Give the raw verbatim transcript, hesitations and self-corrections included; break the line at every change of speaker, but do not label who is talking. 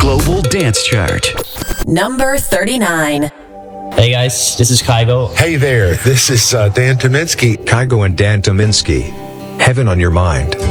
Global Dance Chart.
Number thirty-nine.
Hey guys, this is Kygo.
Hey there, this is uh, Dan Tominski.
Kygo and Dan Tominski. Heaven on Your Mind.